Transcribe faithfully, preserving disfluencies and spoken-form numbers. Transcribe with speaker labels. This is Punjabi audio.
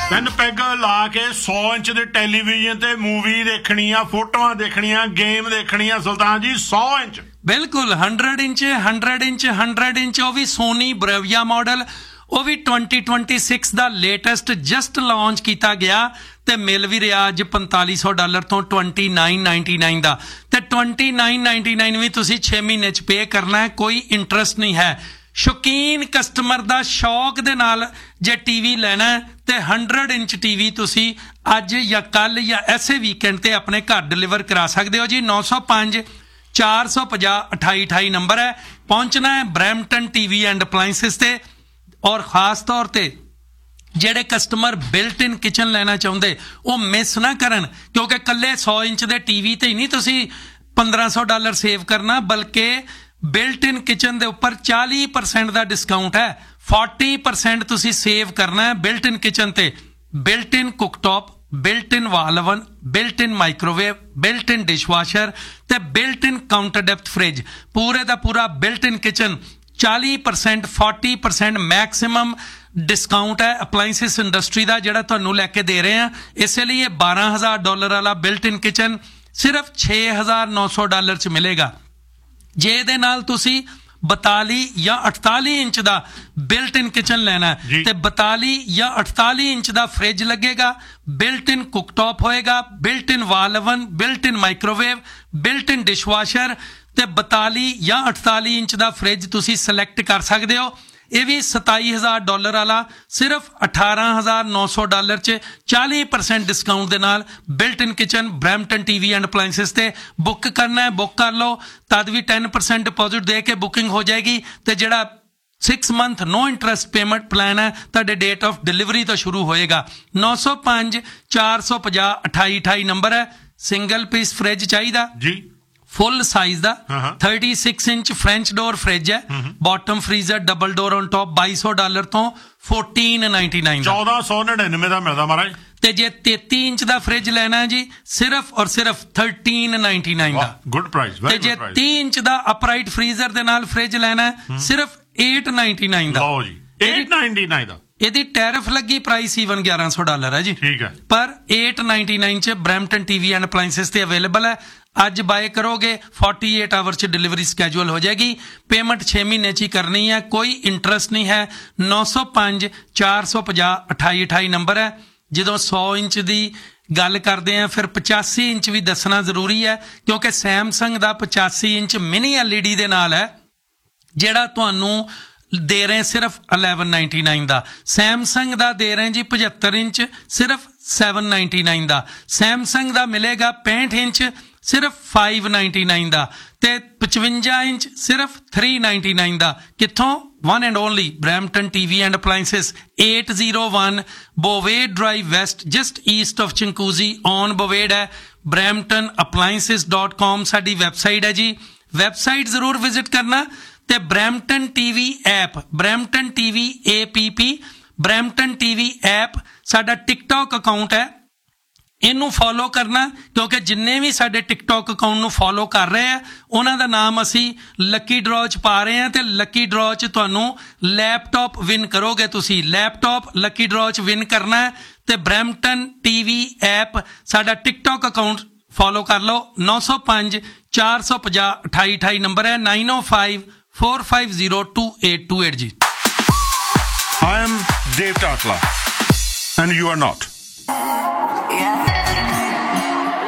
Speaker 1: ਤਿੰਨ ਪੈਗ ਲਾ ਕੇ ਸੌ ਇੰਚ ਦੇ ਟੈਲੀਵਿਜ਼ਨ ਤੇ ਮੂਵੀ ਦੇਖਣੀ ਆ, ਫੋਟੋਆਂ ਦੇਖਣੀਆਂ, ਗੇਮ ਦੇਖਣੀ ਆ ਸੁਲਤਾਨ ਜੀ, ਸੌ ਇੰਚ
Speaker 2: ਬਿਲਕੁਲ hundred inch hundred inch hundred inch ਉਹ ਵੀ ਸੋਨੀ ਬਰੇਵੀਆ ਮਾਡਲ, ਉਹ ਵੀ ਟਵੰਟੀ ਟਵੰਟੀ ਸਿਕਸ ਦਾ ਲੇਟੈਸਟ ਜਸਟ ਲਾਂਚ ਕੀਤਾ ਗਿਆ ਤੇ ਮਿਲ ਵੀ ਰਿਹਾ ਅੱਜ ਪੰਤਾਲੀ ਸੌ ਡਾਲਰ ਤੋਂ ਟਵੰਟੀ ਨਾਈਨ ਨਾਈਨਟੀ ਨਾਈਨ ਦਾ, ਤੇ ਟਵੰਟੀ ਨਾਈਨ ਨਾਈਨਟੀ ਨਾਈਨ ਵੀ ਤੁਸੀਂ ਛੇ ਮਹੀਨੇ 'ਚ ਪੇ ਕਰਨਾ ਹੈ, ਕੋਈ ਇੰਟਰਸਟ ਨਹੀਂ ਹੈ। ਸ਼ੌਕੀਨ ਕਸਟਮਰ ਦਾ ਸ਼ੌਕ ਦੇ ਨਾਲ ਜੇ ਟੀ ਵੀ ਲੈਣਾ ਤੇ ਹੰਡਰਡ ਇੰਚ ਟੀ ਵੀ ਤੁਸੀਂ ਅੱਜ ਜਾਂ ਕੱਲ ਜਾਂ ਐਸੇ ਵੀਕਐਂਡ ਤੇ ਆਪਣੇ ਘਰ ਡਿਲੀਵਰ ਕਰਾ ਸਕਦੇ ਹੋ ਜੀ। ਨੌ ਸੌ ਪੰਜ ਚਾਰ ਸੌ ਪੰਜਾਹ ਅਠਾਈ ਅਠਾਈ ਨੰਬਰ ਹੈ। ਪਹੁੰਚਣਾ ਹੈ Brampton T V and appliances ਤੇ। ਔਰ ਖਾਸ ਤੌਰ ਤੇ ਜਿਹੜੇ ਕਸਟਮਰ ਬਿਲਟ ਇਨ ਕਿਚਨ ਲੈਣਾ ਚਾਹੁੰਦੇ ਉਹ ਮਿਸ ਨਾ ਕਰਨ, ਕਿਉਂਕਿ ਇਕੱਲੇ ਸੌ ਇੰਚ ਦੇ ਟੀ ਵੀ ਤੇ ਹੀ ਨਹੀਂ ਤੁਸੀਂ ਪੰਦਰਾਂ ਸੌ ਡਾਲਰ ਸੇਵ ਕਰਨਾ, ਬਲਕਿ ਬਿਲਟ ਇਨ ਕਿਚਨ ਦੇ ਉੱਪਰ ਚਾਲੀ ਪਰਸੈਂਟ ਦਾ ਡਿਸਕਾਊਂਟ ਹੈ। ਚਾਲੀ ਪਰਸੈਂਟ ਤੁਸੀਂ ਸੇਵ ਕਰਨਾ ਹੈ ਬਿਲਟ ਇਨ ਕਿਚਨ ਤੇ। ਬਿਲਟ ਇਨ ਕੁਕਟੌਪ, ਬਿਲਟ ਇਨ ਵਾਲ ਓਵਨ, ਬਿਲਟ ਇਨ ਮਾਈਕ੍ਰੋਵੇਵ, ਬਿਲਟ ਇਨ ਡਿਸ਼ਵਾਸ਼ਰ ਤੇ ਬਿਲਟ ਇਨ ਕਾਊਂਟਰ ਡੈਪਥ ਫ੍ਰਿਜ, ਪੂਰੇ ਦਾ ਪੂਰਾ ਬਿਲਟ ਇਨ ਕਿਚਨ ਚਾਲੀ ਪਰਸੈਂਟ ਚਾਲੀ ਪਰਸੈਂਟ ਮੈਕਸਿਮਮ ਡਿਸਕਾਊਂਟ ਹੈ ਅਪਲਾਇੰਸਿਸ ਇੰਡਸਟਰੀ ਦਾ ਜਿਹੜਾ ਤੁਹਾਨੂੰ ਲੈ ਕੇ ਦੇ ਰਹੇ ਹਾਂ। ਇਸੇ ਲਈ ਇਹ ਬਾਰਾਂ ਹਜ਼ਾਰ ਡਾਲਰ ਵਾਲਾ ਬਿਲਟ ਇਨ ਕਿਚਨ ਸਿਰਫ ਛੇ ਹਜ਼ਾਰ ਨੌ ਸੌ ਡਾਲਰ 'ਚ ਮਿਲੇਗਾ। ਜੇ ਇਹਦੇ ਨਾਲ ਤੁਸੀਂ ਬਤਾਲੀ ਜਾਂ ਅਠਤਾਲੀ ਇੰਚ ਦਾ ਬਿਲਟ ਇਨ ਕਿਚਨ ਲੈਣਾ ਤੇ ਬਤਾਲੀ ਜਾਂ ਅਠਤਾਲੀ ਇੰਚ ਦਾ ਫ੍ਰਿਜ ਲੱਗੇਗਾ, ਬਿਲਟ ਇਨ ਕੁਕਟੌਪ ਹੋਏਗਾ, ਬਿਲਟ ਇਨ ਵਾਲ ਓਵਨ, ਬਿਲਟ ਇਨ ਮਾਈਕ੍ਰੋਵੇਵ, ਬਿਲਟ ਇਨ ਡਿਸ਼ਵਾਸ਼ਰ ਤੇ ਬਤਾਲੀ ਜਾਂ ਅਠਤਾਲੀ ਇੰਚ ਦਾ ਫ੍ਰਿਜ ਤੁਸੀਂ ਸਿਲੈਕਟ ਕਰ ਸਕਦੇ ਹੋ। ਇਹ ਵੀ ਸਤਾਈ ਹਜ਼ਾਰ ਡਾਲਰ ਵਾਲਾ ਸਿਰਫ ਅਠਾਰਾਂ ਹਜ਼ਾਰ ਨੌ ਸੌ ਡਾਲਰ 'ਚ ਚਾਲੀ ਪਰਸੈਂਟ ਡਿਸਕਾਊਂਟ ਦੇ ਨਾਲ built in kitchen Brampton T V and appliances ਤੇ ਬੁੱਕ ਕਰਨਾ ਹੈ। ਬੁੱਕ ਕਰ ਲਓ, ਤਦ ਵੀ ਟੈਨ ਪਰਸੈਂਟ ਡਿਪੋਜ਼ਿਟ ਦੇ ਕੇ ਬੁਕਿੰਗ ਹੋ ਜਾਏਗੀ ਤੇ ਜਿਹੜਾ ਸਿਕਸ ਮੰਥ ਨੋ ਇੰਟਰਸਟ ਪੇਮੈਂਟ ਪਲਾਨ ਹੈ ਤੁਹਾਡੇ ਡੇਟ ਆਫ ਡਿਲੀਵਰੀ ਤੋਂ ਸ਼ੁਰੂ ਹੋਏਗਾ। ਨੌ ਸੌ ਪੰਜ ਚਾਰ ਸੌ ਪੰਜਾਹ ਅਠਾਈ ਅਠਾਈ ਨੰਬਰ ਹੈ। ਸਿੰਗਲ ਪੀਸ ਫ੍ਰਿਜ ਚਾਹੀਦਾ ਜੀ, ਫੁੱਲ ਸਾਈਜ਼ ਦਾ thirty six inch French door fridge ਹੈ, bottom freezer double door on top, ਬਾਈ ਸੌ ਡਾਲਰ ਤੋਂ ਫੋਰਟੀਨ ਨਾਈਨਟੀ ਨਾਈਨ
Speaker 1: ਚੌਦਾਂ ਸੌ ਨੜਿਨਵੇਂ ਦਾ ਮਿਲਦਾ ਮਹਾਰਾਜ।
Speaker 2: ਤੇ ਜੇ ਤੇਤੀ ਇੰਚ ਦਾ ਫ੍ਰਿਜ ਲੈਣਾ ਜੀ ਸਿਰਫ ਔਰ ਸਿਰਫ ਥਰਟੀਨ ਨਾਈਨਟੀ ਨਾਈਨ ਦਾ,
Speaker 1: ਗੁੱਡ ਪ੍ਰਾਈਸ।
Speaker 2: ਤੇ ਜੇ ਤੀਹ ਇੰਚ ਦਾ ਅਪਰਾਈਟ ਫਰੀਜ਼ਰ ਦੇ ਨਾਲ ਫ੍ਰਿਜ ਲੈਣਾ ਸਿਰਫ ਏਟ ਨਾਈਨਟੀ ਨਾਈਨ ਦਾ।
Speaker 1: ਲਓ ਜੀ ਏਟ ਨਾਈਨਟੀ ਨਾਈਨ ਦਾ।
Speaker 2: ਇਹਦੀ ਟੈਰਿਫ ਲੱਗੀ ਪ੍ਰਾਈਸ ਈਵਨ ਗਿਆਰਾਂ ਸੌ ਡਾਲਰ ਹੈ ਜੀ, ਠੀਕ ਹੈ, ਪਰ ਏਟ ਨਾਈਨਟੀ ਨਾਈਨ 'ਚ Brampton T V and appliances ਤੇ ਅਵੇਲੇਬਲ ਹੈ। ਅੱਜ ਬਾਏ ਕਰੋਗੇ ਅੜਤਾਲੀ ਆਵਰ 'ਚ ਡਿਲੀਵਰੀ ਸਕੈਜੂਅਲ ਹੋ ਜਾਏਗੀ। ਪੇਮੈਂਟ ਛੇ ਮਹੀਨੇ 'ਚ ਹੀ ਕਰਨੀ ਹੈ, ਕੋਈ ਇੰਟਰਸਟ ਨਹੀਂ ਹੈ। ਨੌ ਸੌ ਪੰਜ ਚਾਰ ਸੌ ਪੰਜਾਹ ਅਠਾਈ ਅਠਾਈ ਨੰਬਰ ਹੈ। ਜਦੋਂ ਸੌ ਇੰਚ ਦੀ ਗੱਲ ਕਰਦੇ ਆ ਫਿਰ ਪਚਾਸੀ ਇੰਚ ਵੀ ਦੱਸਣਾ ਜ਼ਰੂਰੀ ਹੈ, ਕਿਉਂਕਿ ਸੈਮਸੰਗ ਦਾ ਪਚਾਸੀ inch mini L E D ਦੇ ਨਾਲ ਹੈ ਜਿਹੜਾ ਤੁਹਾਨੂੰ ਦੇ ਰਹੇ ਸਿਰਫ ਇਲੈਵਨ ਨਾਈਨਟੀ ਨਾਈਨ ਦਾ। ਸੈਮਸੰਗ ਦਾ ਦੇ ਰਹੇ ਜੀ ਪਝੱਤਰ ਇੰਚ ਸਿਰਫ ਸੈਵਨ ਨਾਈਨਟੀ ਨਾਈਨ ਦਾ। ਸੈਮਸੰਗ ਦਾ ਮਿਲੇਗਾ ਪੈਂਹਠ ਇੰਚ ਸਿਰਫ ਫਾਈਵ ਨਾਈਨਟੀ ਨਾਈਨ ਦਾ ਤੇ ਪਚਵੰਜਾ ਇੰਚ ਸਿਰਫ ਥ੍ਰੀ ਨਾਈਨਟੀ ਨਾਈਨ ਦਾ। ਕਿੱਥੋਂ? One and only Brampton T V and appliances, eight zero one ਬੋਵੇਡ drive West, just East of ਚਿੰਕੂਜ਼ੀ on ਬੋਵੇਡ ਹੈ। ਬਰੈਂਪਟਨ ਅਪਲਾਇੰਸਿਸ ਡਾਟ ਕਾਮ ਸਾਡੀ ਵੈਬਸਾਈਟ ਹੈ ਜੀ, ਵੈਬਸਾਈਟ ਜ਼ਰੂਰ ਵਿਜ਼ਿਟ ਕਰਨਾ। ਤੇ Brampton TV app, Brampton TV ਏ ਪੀ ਪੀ, ਬਰੈਂਪਟਨ ਟੀਵੀ ਐਪ ਸਾਡਾ ਟਿਕਟੌਕ ਅਕਾਊਂਟ ਹੈ, ਇਹਨੂੰ ਫੋਲੋ ਕਰਨਾ, ਕਿਉਂਕਿ ਜਿੰਨੇ ਵੀ ਸਾਡੇ ਟਿਕਟੌਕ ਅਕਾਊਂਟ ਨੂੰ ਫੋਲੋ ਕਰ ਰਹੇ ਆ ਉਹਨਾਂ ਦਾ ਨਾਮ ਅਸੀਂ ਲੱਕੀ ਡਰਾਅ 'ਚ ਪਾ ਰਹੇ ਹਾਂ ਤੇ ਲੱਕੀ ਡਰਾਅ 'ਚ ਤੁਹਾਨੂੰ ਲੈਪਟਾਪ ਵਿਨ ਕਰੋਗੇ। ਤੁਸੀਂ ਲੈਪਟਾਪ ਲੱਕੀ ਡਰਾਅ 'ਚ ਵਿਨ ਕਰਨਾ ਹੈ ਤੇ ਬਰੈਂਪਟਨ ਟੀਵੀ ਐਪ ਸਾਡਾ ਟਿਕਟੌਕ ਅਕਾਊਂਟ ਫੋਲੋ ਕਰ ਲਓ। ਨੌ ਸੌ ਪੰਜ ਚਾਰ ਸੌ ਪੰਜਾਹ ਅਠਾਈ ਅਠਾਈ ਨੰਬਰ ਹੈ, ਨਾਈਨ ਓ five four five zero two eight two eight ਜੀ।
Speaker 1: I am Dave Tatla and you are not.